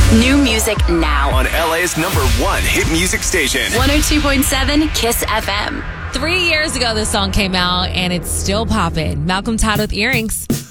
New music now. On LA's #1 hit music station. 102.7 Kiss FM. 3 years ago, this song came out, and it's still popping. Malcolm Todd with Earrings.